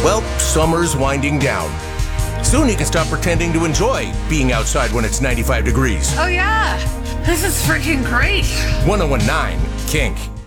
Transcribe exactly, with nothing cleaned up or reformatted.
Well, summer's winding down. Soon you can stop pretending to enjoy being outside when it's ninety-five degrees. Oh yeah, this is freaking great. ten nineteen Kink.